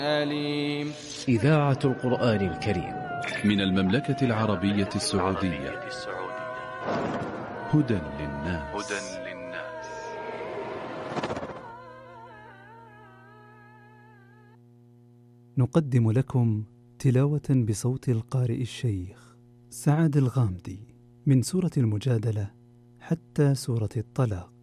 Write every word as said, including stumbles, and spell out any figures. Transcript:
أليم. إذاعة القرآن الكريم من المملكة العربية السعودية. هدى للناس. نقدم لكم تلاوة بصوت القارئ الشيخ سعد الغامدي من سورة المجادلة حتى سورة الطلاق.